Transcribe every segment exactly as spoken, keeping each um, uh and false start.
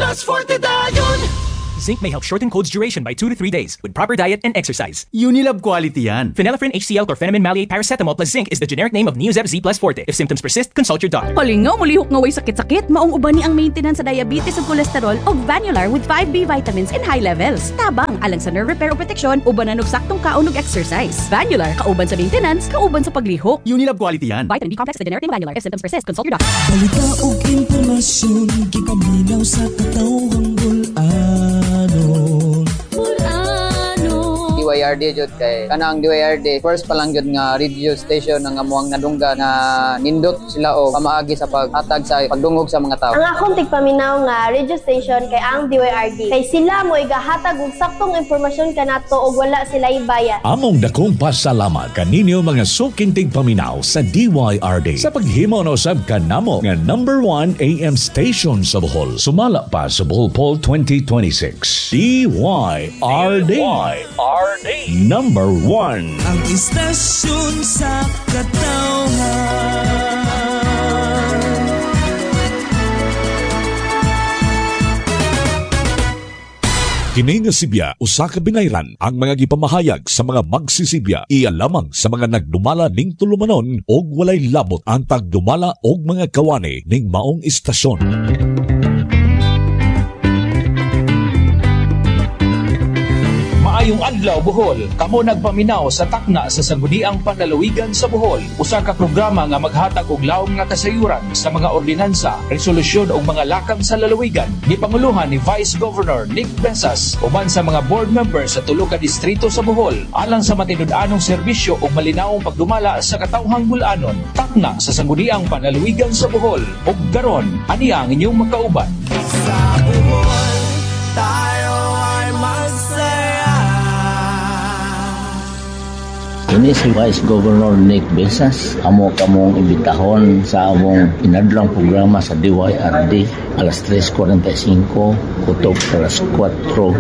plus forte dayon. Zinc may help shorten cold's duration by two to three days with proper diet and exercise. Unilab quality yan. Phenylephrine H C L Chlorpheniramine Maleate Paracetamol plus zinc is the generic name of Neozep Z plus Forte. If symptoms persist, consult your doctor. Kalingaw, mulihok nga way sakit-sakit. Maong uban ni ang maintenance sa diabetes ug cholesterol o Vanular with five B vitamins in high levels. Tabang alang sa nerve repair o protection, ubanan og saktong kaon ug exercise. Vanular, kauban sa maintenance, kauban sa paglihok. Unilab quality yan. Vitamin B complex is the generic name of Vanular. If symptoms persist, consult your doctor. Balita og impormasyon, gipaminaw sa katawang bul-anon. D Y R D jud kay kanang D Y R D first pa lang jud nga radio station nga amuang nadungga nga nindot sila o pamaagi sa paghatag sa pagdungog sa mga tao. Ang akong tigpaminaw nga radio station kay ang D Y R D kay sila mo igahatag og saktong impormasyon kanato og wala sila ibayad. Among dakong pasalamat kaninyo mga suking tigpaminaw sa D Y R D sa paghimo na usab kanamo nga number one A M station sa Bohol. Sumala pa sa Bohol Poll twenty twenty-six. D Y R D. D Y R D. Number one. Ang istasyon sa katawhan. Kini nga Sibya, usa ka binayran ang mga gipamahayag sa mga magsisibya iya lamang sa mga nagdumala ning tulumanon og walay labot ang pagdumala og mga kawani ning maong istasyon. Maayong adlaw Bohol, kamo nagpaminaw sa takna sa Sangguniang Panlalawigan sa Bohol. Usa ka programa nga maghatag og lawom nga kasayuran sa mga ordinansa, resolusyon ug mga lakang sa lalawigan. Gipanguluhan ni Vice Governor Nick Besas uban sa mga board members sa tulo ka distrito sa Bohol alang sa matinud-anong serbisyo ug malinawong pagdumala sa katawhang bul-anon. Takna sa Sangguniang Panlalawigan sa Bohol. Ug karon, ani ang inyong makauban. Sa Bohol, tayo ay magsaya. Ini si Vice Governor Nick Besas. Amo kamong imbitahon sa among inadlang programa sa D Y R D alas tres forty-five kutob alas four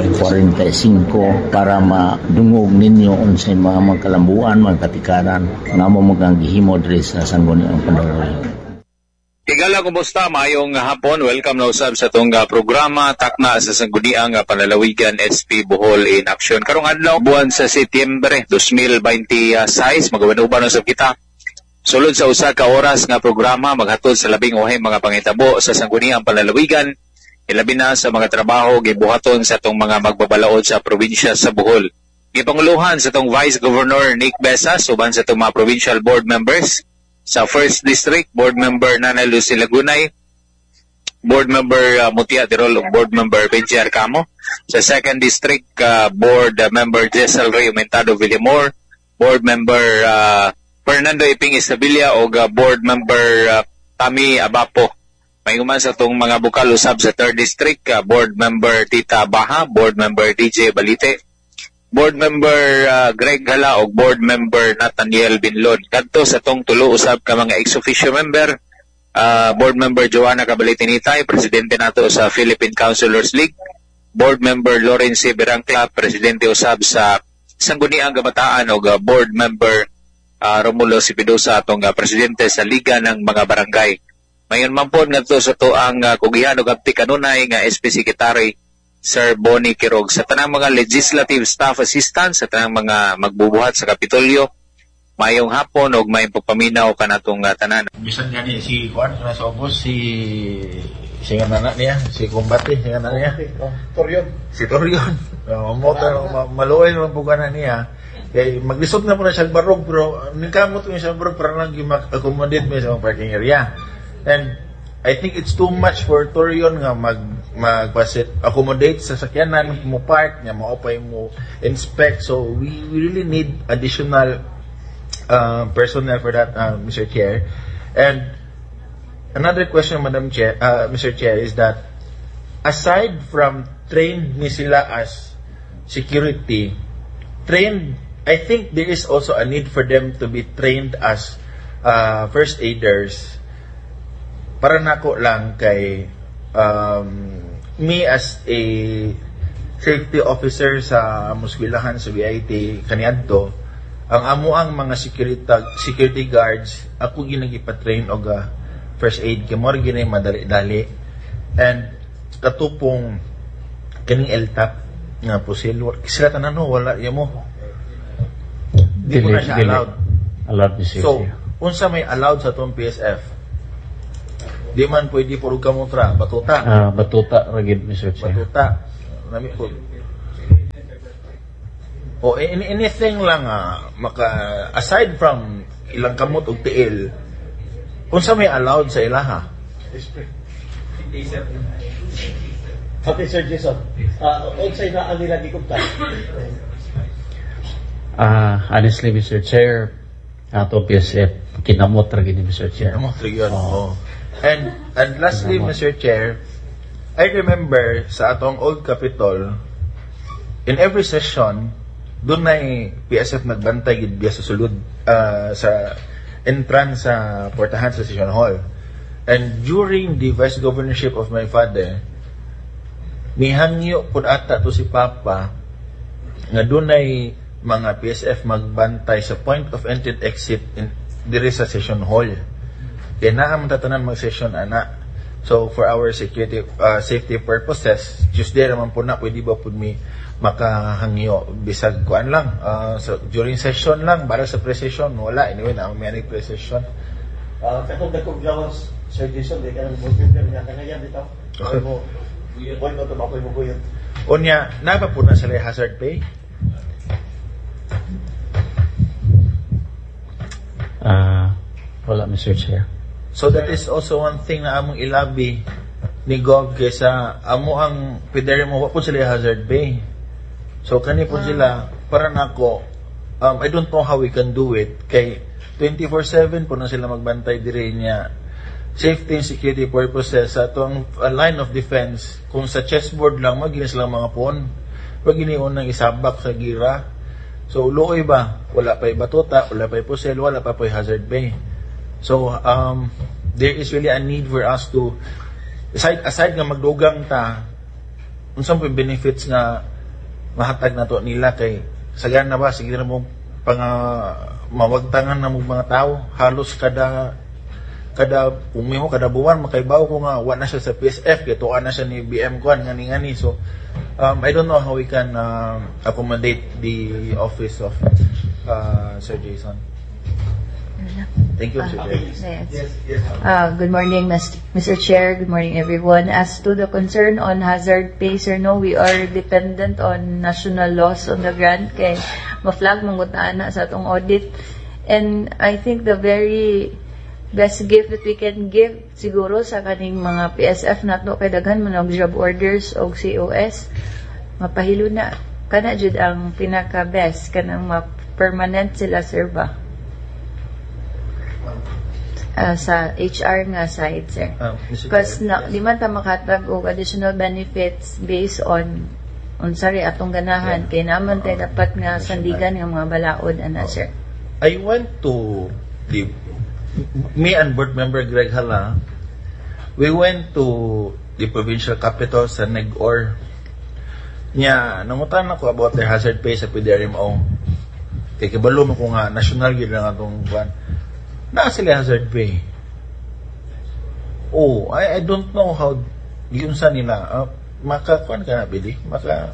forty-five para madungog ninyo unsay mga magkalambuan, mga katikaran nga amo magangihimo diri sa Sangguniang Panlalawigan. Tigala, kumusta? Mayong hapon. Welcome na usab sa itong uh, programa Takna sa Sangguniang uh, Panlalawigan S P Bohol in Action. Karong adlaw, buwan sa Setyembre twenty twenty-six, magawanuban usab kita. Sulod sa usa ka oras nga programa, maghatod sa labing uhay mga pangitabo sa Sangguniang Panlalawigan. Ilabi na sa mga trabaho, gibuhaton sa itong mga magbabalaod sa probinsya sa Bohol. Gipanguluhan sa itong Vice Governor Nick Besas, uban sa itong mga provincial board members. Sa first District, Board Member Nanay Lucy Lagunay, Board Member uh, Mutia Tirol, Board Member Benji Arcamo. Sa second District, uh, Board uh, Member Jessel Ray Aumentado Villamor, Board Member uh, Fernando Iping Estabilia o uh, Board Member uh, Tami Abapo. May uman sa itong mga bukal usab sa third District, uh, Board Member Tita Baha, Board Member D J Balite, Board Member uh, Greg Hala o Board Member Nathaniel Binlod. Kadto sa tong tulo usab ka mga ex-officio member, uh, Board Member Joanna Cabalitinitay, Presidente nato sa Philippine Councilors League, Board Member Lawrence Berangcla, Presidente usab sa Sangguniang Kabataan o uh, Board Member uh, Romulo Sipidosa atong uh, Presidente sa Liga ng mga Barangay. Mayon man po ngadto sa to ang uh, kugihan ug abti kanunay nga S P Secretary Sir Bonnie Kirog, sa tanang mga legislative staff assistant, sa tanang mga magbubuhat sa Kapitolyo, mayong hapon o may pagpaminaw ka na itong uh, tanan. Bisan nga niya si Juan, nasa obos, si si nga nana niya, si Kumbate, si nga nana niya. Torion. Si Torion. Uh, maluoy naman po ka na niya. Kaya maglisod na po na siyang barog, pero nagkamot ko yung siyang barog para lang mag-accommodate mo sa parking area. And I think it's too much for Torion nga mag mag-accommodate accommodate sa sakyanan mo park nga maopay mo inspect, so we, we really need additional uh, personnel for that, uh, Mister Chair. And another question, Madam Chair, uh, Mister Chair, is that aside from trained ni sila as security, trained, I think there is also a need for them to be trained as uh, first aiders. Para nako lang kay um, me as a safety officer sa Muswilahan sa B I T kaniadto, ang amo ang mga security security guards ako ginagipa-train og uh, first aid kay mo ginay madali-dali. And katupong kining L T A P nga pusil sila tanan no wala yamo di ko na siya allowed allowed pusil so unsa may allowed sa tong P S F di man pwede puro kamutra batuta ah batuta ragid Mister Chair batuta nami po o anything lang ah, maka aside from ilang kamot og tiil unsa may allowed sa ilaha Okay, Sir Jason. Uh, outside na ang nila gikupta. Ah, honestly, Mister Chair, ato P S F kinamot ra gid ni Mister Chair. Kinamot ra gyud. Oh. And and lastly, kinamot. Mister Chair, I remember sa atong old Capitol, in every session, doon na P S F nagbantay gid biya sa sulod uh, sa entrance sa portahan sa Session Hall. And during the vice governorship of my father, mihangyo pud ata to si Papa nga dunay mga P S F magbantay sa point of entry and exit in diri sa Session Hall. Kaya naa man tatanan mag-session ana. So for our security uh, safety purposes, just there naman po na pwede ba pud mi makahangyo bisag kuan lang uh, so, during session lang para sa pre-session wala anyway na may pre-session. Ah, uh, katong dakog gawas Sir Jason di kanang board member niya kanayan dito. Okay. Boy mo to makoy mo kuya. Unya, napa po na sila hazard pay? Ah, uh, wala Mister Chair. So that is also one thing na among ilabi ni Gov kaysa amo ang pidere mo wa po sila hazard pay. So kani po sila para nako um, I don't know how we can do it kay twenty-four seven po na sila magbantay dire niya. Safety and security purposes sa itong uh, line of defense kung sa chessboard lang maginis lang mga pawn pag giniun ng isabak sa gira so looy ba wala pa'y batuta wala pa'y pusel wala pa pa'y hazard pay so um, there is really a need for us to aside, aside nga magdugang ta unsang pa'y benefits nga mahatag na to nila kay sagan na ba sige na mo pang uh, mawagtangan na mo mga tao halos kada kada umi mo kada buwan makaibaw ko nga wa na siya sa P S F kay tuwa na siya ni B M kuan ngani ngani so um, I don't know how we can uh, accommodate the office of uh, Sir Jason. Thank you, Mister Uh, Chair. yes. Yes, yes. Uh, good morning, Mister Chair. Good morning, everyone. As to the concern on hazard pay, sir, no, we are dependent on national laws on the grant kay ma-flag mangutaan na sa atong audit. And I think the very best gift that we can give siguro sa kaning mga P S F nato kay daghan man og job orders og C O S mapahilo na kana jud ang pinaka best kanang ma-permanent sila sir ba uh, sa H R nga side sir because uh, na di man ta makatag og additional benefits based on unsa ri atong ganahan yeah. Kay naman tay dapat nga sandigan nga mga balaod ana sir. I went to the me and board member Greg Hala, we went to the provincial capital sa Negor. Nya, nangutan ako about the hazard pay sa P D R M O. Kaya kibalo mo ko nga, national yun lang itong buwan. Na sila hazard pay. Oh, I, I don't know how, yun sa nila, uh, makakuan ka na, Billy? Maka...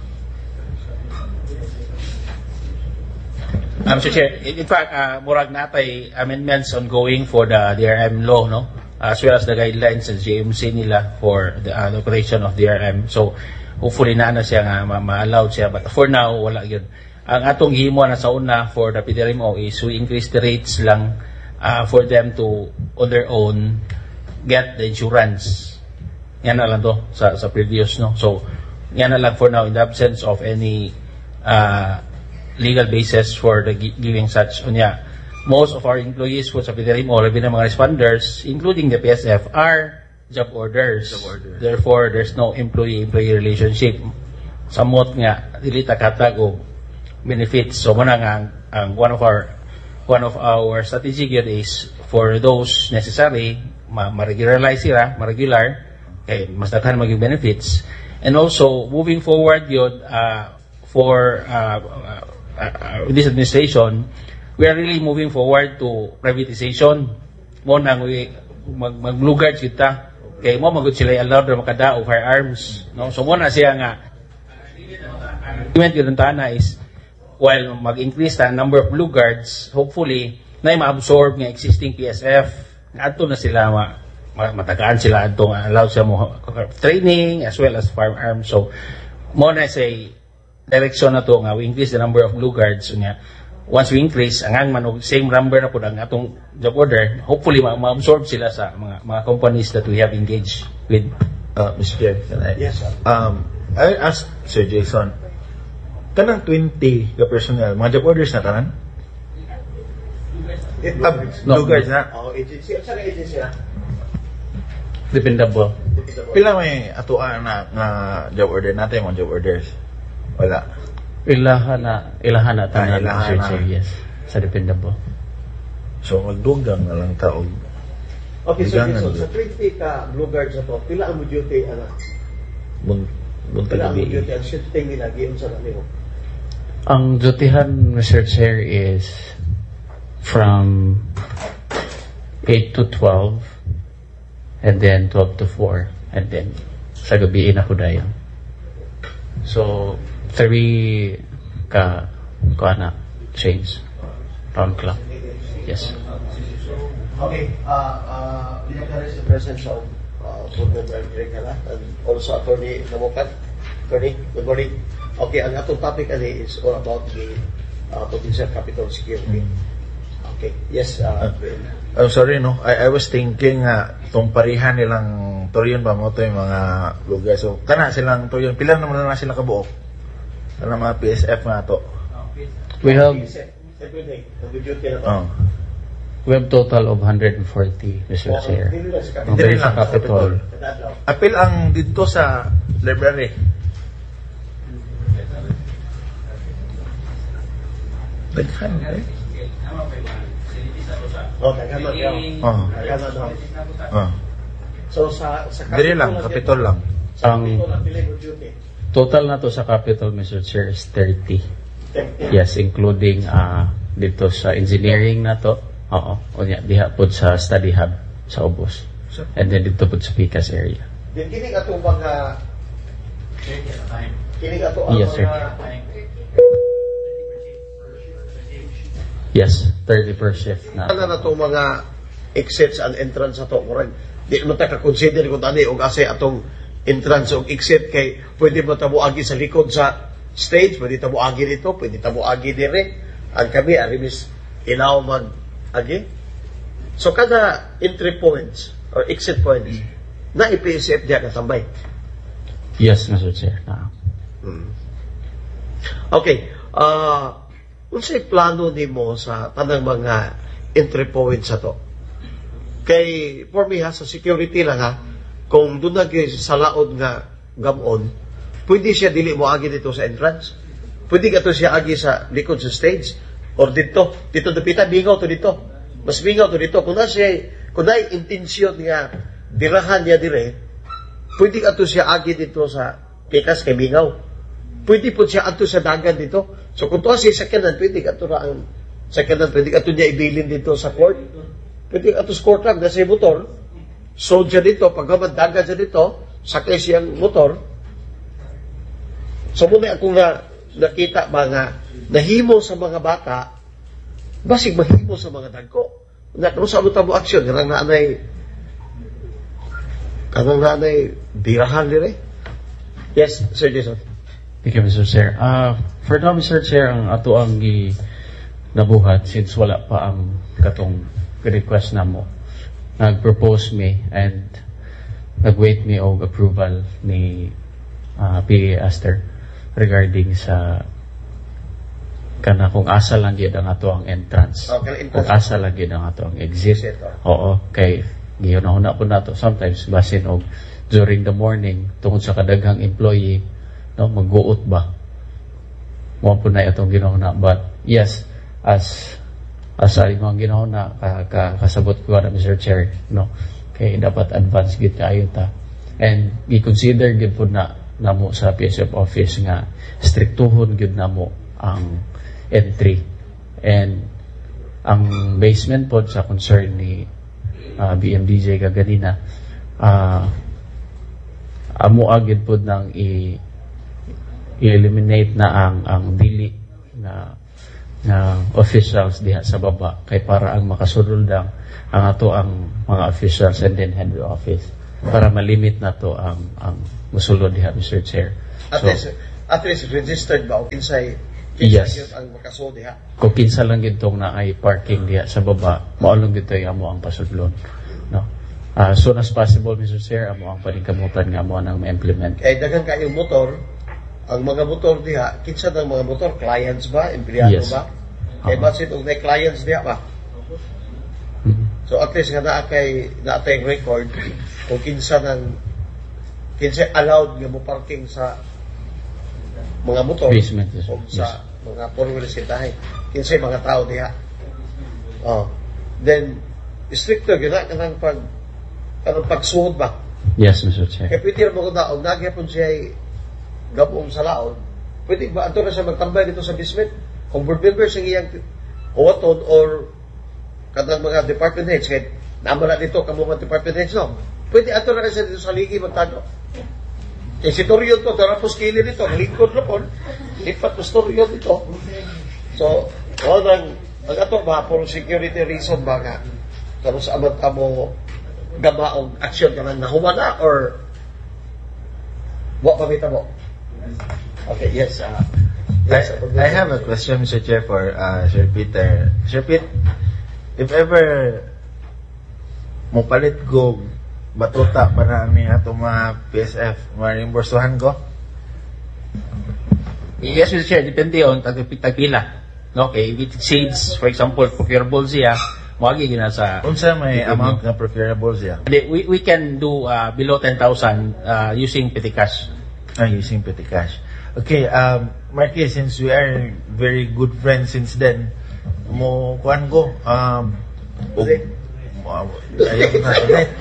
Um, Mister Chair, in fact, uh, murag natay amendments ongoing for the D R M law, no? As well as the guidelines sa J M C nila for the, uh, the operation of D R M. So, hopefully na na siya nga ma-allowed siya. But for now, wala yun. Ang atong himo na sa una for the P D R M O is we increase the rates lang uh, for them to, on their own, get the insurance. Yan na lang to sa, sa previous, no? So, yan na lang for now in the absence of any uh, legal basis for the giving such unya. Most of our employees po sa P D R M O, labi ng mga responders, including the P S F, are job orders. Job order. Therefore, there's no employee-employee relationship. Samot nga, dili takatag o benefits. So, muna nga, ang, ang one of our one of our strategy yun is for those necessary, ma-regularize sila, ma-regular, kay mas daghan maging benefits. And also, moving forward yun, uh, for uh, uh, Uh, this administration, we are really moving forward to privatization. Mo nang we mag maglugad kita kay mo magud sila allowed na makadaog firearms, no? So mo na siya nga agreement yun tana is while mag-increase ta number of blue guards, hopefully na ma-absorb nga existing P S F, adto na sila ma, ma matagaan sila adto nga allow sa mo training as well as firearms. So mo na say direction na to nga we increase the number of blue guards nga once we increase ang man og same number na pud ang atong job order, hopefully ma-absorb sila sa mga mga companies that we have engaged with. uh, Mister Pierre, can I, Yes, sir. um I asked Sir Jason, kanang twenty ka personnel mga job orders na tanan? It Ah, blue guards na? Oh, agency. At saka agency na. Dependable. Pila may atuan na nga job order natin, mga job orders? Wala. Ilahan na, ilahan na tanan, Ah, ilahan Sir na. Chair, yes. Sa dependable. So magdugang na lang taog. Okay, so Dugangan Jason, gyud. sa twenty ka blue guards na to, pila ang mo duty, ano? Bun buntag Pila ang mo gabi. duty, ang shifting nila, giyon sa nalimo. Ang dutihan, Mister Chair, is from eight to twelve, and then twelve to four, and then sa gabi na hudayon. So, three ka, ka na, change, round clock. Yes. Okay, uh, uh, we have the presence of uh, Board Member Greg Hala and also Attorney Namukat. Attorney, good morning. Okay, ang atong topic ali is all about the uh, potential capital security. Okay, yes. Uh, I'm sorry, no? I, I was thinking nga, uh, itong parihan nilang Torion ba mo ito yung mga lugar. So, kana silang Torion. Pila naman na sila kabuok? Kana mga P S F nga to. We have, every day, nag-duty na to. Oh. we have total of one hundred forty, Mister Okay, Chair. hindi lang sa Ang Hindi diri rin sa lang sa Capitol. Apil ang dito sa library. Daghan, eh? Oh, nagano daw. Oh. Nagano daw. Oh. So, sa, sa Diri lang, Capitol lang. Ang Capitol ang pili mo duty. total na to sa Capitol, Mister Chair, is thirty. Yes, including uh, dito sa engineering na to. Oo. O niya, diha po sa study hub sa Ubos. And then dito po sa Picas area. Din kining atong mga kining ato ang Yes, sir. mga Yes, thirty per shift na. ano na itong mga exits and entrance ato murag di mo ta ka-consider kung tani og asa atong entrance og exit kay pwede mo tabo agi sa likod sa stage, pwede tabo agi dito, pwede tabo agi dire. Ang kami arimis ilaw mag agi. So kada entry points or exit points na i-P S F diya katambay. Yes, Mister Chair. Na. Hmm. Okay. Uh, unsay plano nimo sa tanang mga entry points sa to? Kay, for me ha, sa security lang ha, kung doon na sa laod nga gamon, pwede siya dili mo agi dito sa entrance. Pwede ka to siya agi sa likod sa stage. Or dito, dito dapita, bingaw to dito. Mas bingaw to dito. Kung na siya, kung na intensyon nga, dirahan niya dire, pwede ka to siya agi dito sa Picas kay bingaw. Pwede po siya ato sa dagan dito. So kung to siya sakyanan, pwede ka to na ang sakyanan, pwede ka to niya ibilin dito sa court. Pwede ka to sa court lang, nasa motor. Sold siya dito, pagkaman dagan siya dito, sakay siyang motor. So muna akong na, nakita mga nahimo sa mga bata, basig mahimo sa mga dagko. Na kung sa mo action, karang naanay karang naanay birahan dire. Yes, Sir Jason. Thank you, Mister Chair. Uh, for now, Mister Chair, ang ato ang gi nabuhat since wala pa ang katong request na mo. Nag-propose me and nag-wait me og approval ni uh, P A Aster regarding sa kana kung asa lang gyud ang ato ang entrance. Oh, kaya entrance. Kung asa lang gyud ang ato ang exit. Exit, Oo, kay gihuna-huna po nato sometimes basin og during the morning tungod sa kadaghang employee no magguot ba mo po na itong ginahuna, but yes, as as ay mga ginahuna ka, ka, kasabot ko na Mister Chair, no, kay dapat advance gid kayo ta, and i-consider gid po na namo sa P S F office nga striktuhon gid namo ang entry, and ang basement po sa concern ni uh, B M D J kaganina, uh, amo agid pod nang i i-eliminate na ang ang dili na na officials diha sa baba kay para ang makasulod ang ang ato ang mga officials and then head office para malimit na to ang ang musulod diha, Mister Chair. At So, least, at least registered ba o kinsay Yes. kinsay ang makaso diha? kung kinsa lang gitong na ay parking diha sa baba, maulong gito yung amo ang pasudlon. No? As soon as possible, Mister Chair, amo ang paningkamutan nga mo nang ma-implement. Kay daghang kayong motor, ang mga motor diha, kinsa ng mga motor, clients ba, empleyado Yes. ba? Kay Uh-huh. basit og may clients diha ba? So at least nga naa kay naa tayong record kung kinsa ng kinsa allowed nga mo parking sa mga motor Basement, yes. o sa mga four-wheeler sitahe. Kinsa mga tao diha. Oh. Then stricto gyud kanang pag kanang pagsuhod ba? Yes, Mister Chair. Kaya pwede mo kung daog, nagyapon siya ay gabong sa laon, pwede ba ato na siya magtambay dito sa basement? Kung board members ang iyang huwaton or kadang mga department heads, kahit naman na dito, kamo mga department heads, no? Pwede ato na siya dito sa ligi magtago. Eh, si Torreon to, tarapos kili dito, lingkod na po, lipat mo si Torreon dito. So, all nang, ang ato ba, for security reason ba nga, kano sa amang kamo gamaong action ka na nahumana or wa pa kita mo? Okay, yes. Uh, yes I, I have a question, Mister Chair, for uh, Sir Peter. Sir Pete, if ever mo palit ko batuta para ni ato mga P S F, ma-reimbursuhan ko? Yes, Mister Chair, depende on tagpila. Okay, if it exceeds, for example, procurable siya, mawagi gina sa... Unsa may amount na procurable siya? We, we can do uh, below ten thousand uh, using petty cash. Ah, using petty cash. Okay, um, Marky, since we are very good friends since then, mo kuan ko, um, og, mo- ayaw ko na ulit.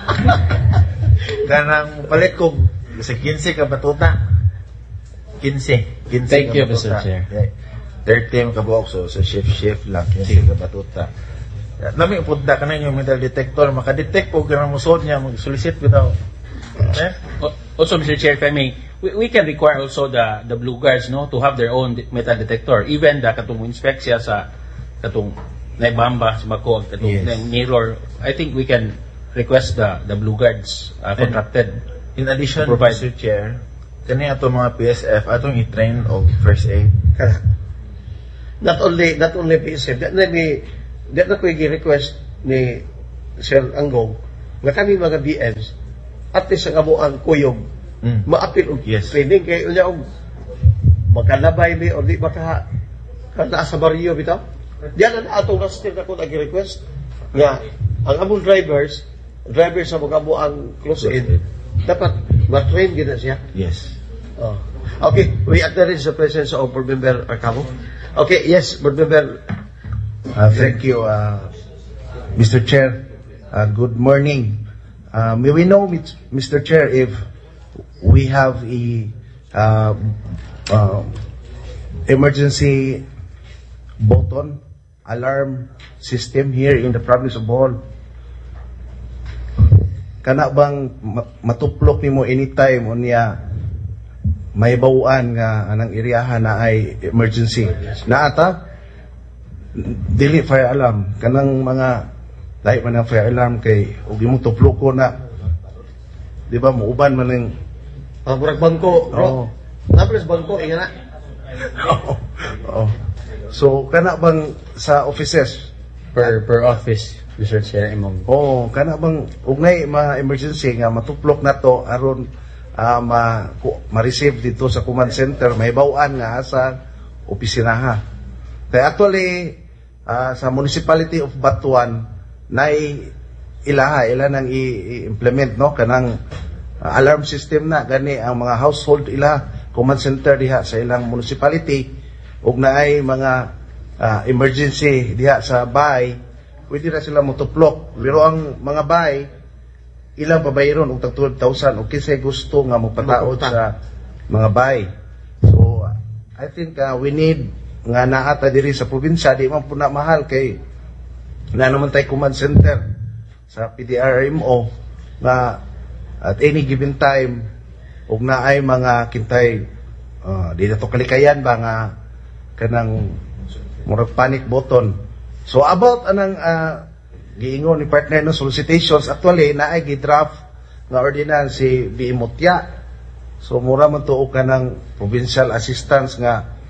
Kanang palit ko sa fifteen ka batuta. fifteen. fifteen Thank ka you, batuta. Mister Chair. Okay. thirty ka buok, so sa shift-shift lang, fifteen ka batuta. Nami punta ka na yung metal detector, makadetect po ka ng musod niya, mag-solicit bitaw. Eh? Al- Also, Mister Chair, if I may, we, we can require also the the blue guards, no, to have their own de- metal detector. Even the katong inspect siya sa katong naibamba sa Mako, katong Yes. yes. mirror. I think we can request the the blue guards uh, contracted. In addition, to provide. Mister Chair, kani ato mga P S F atong i-train og first aid. Kana. Not only, not only P S F, that na ni, that na ko i-request ni Sir Anggong, nga kami mga B Ms, at least ang amo ang kuyog, Mm. maapil og Yes. training kay unya og makalabay mi or di baka kana sa baryo bitaw. Diyan na atong last year ako nag-request nga ang among drivers, drivers sa mga amo ang close in, dapat ma-train gid na siya. Yes. Oh. Okay, we acknowledge the presence of Board Member Arcamo. Okay, yes, Board Member. Uh, thank you, uh, Mister Chair. Uh, good morning. Uh, may we know, Mister Chair, if we have a uh, uh, emergency button alarm system here in the province of Bohol? Kana bang ma- matuplok nimo anytime o niya may bawaan nga anang iriyahan na ay emergency? Naata? Dili fire alarm. Kanang mga lahi man ang fire alarm kay ug imong tuplok ko na, di ba, muuban man ng Ah, murag bangko, bro. Oo. Napres bangko, iya na. Oo. So kana bang sa offices Per per office, Mister Chair, imong oh kana bang ugnay mga emergency nga matuplok na to aron ah, ma ku- ma-receive dito sa command center, may bawaan nga sa opisinaha. Kaya actually ah, sa municipality of Batuan nay ilaha ila nang i- i-implement no kanang ah, alarm system na gani ang mga household ila command center diha sa ilang municipality ug naay mga ah, emergency diha sa bahay, pwede na sila motuplok. Pero ang mga bahay ilang pabayron og tag twelve thousand o kinsay gusto nga magpataod sa mga bahay. So I think uh, we need nga naata diri sa probinsya, di man po na mahal kay na naman tay command center sa P D R M O nga at any given time ug naay mga kintay uh, di na to kalikayan ba nga kanang murag panic button. So about anang uh, giingon ni partner no solicitations, actually naay gi-draft nga ordinance si B. Mutya. So mura man tuo ka ng provincial assistance nga